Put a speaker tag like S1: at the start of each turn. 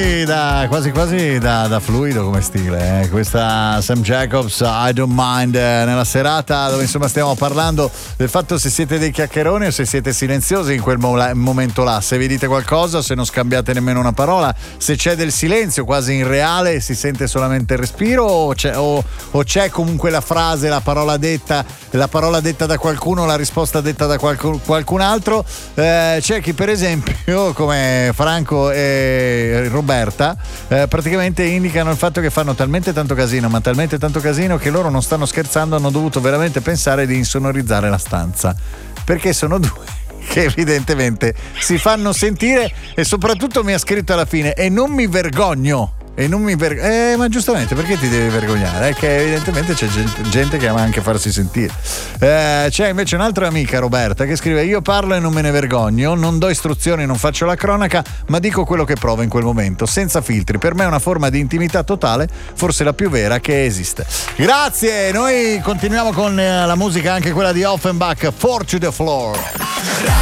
S1: quasi da fluido come stile, Questa Sam Jacobs, I Don't Mind, nella serata dove insomma stiamo parlando del fatto se siete dei chiacchieroni o se siete silenziosi in quel momento là, se vi dite qualcosa, se non scambiate nemmeno una parola, se c'è del silenzio quasi in reale, si sente solamente il respiro o c'è comunque la frase, la parola detta da qualcuno, la risposta detta da qualcun altro. C'è chi per esempio come Franco e Roberta praticamente indicano il fatto che fanno talmente tanto casino che loro non stanno scherzando, hanno dovuto veramente pensare di insonorizzare la stanza perché sono due che evidentemente si fanno sentire. E soprattutto mi ha scritto alla fine: e non mi vergogno. Ma giustamente, perché ti devi vergognare? È che evidentemente c'è gente che ama anche farsi sentire. C'è invece un'altra amica, Roberta, che scrive: io parlo e non me ne vergogno, non do istruzioni, non faccio la cronaca, ma dico quello che provo in quel momento, senza filtri. Per me è una forma di intimità totale, forse la più vera che esiste. Grazie, noi continuiamo con la musica, anche quella di Offenbach, 4 to the Floor.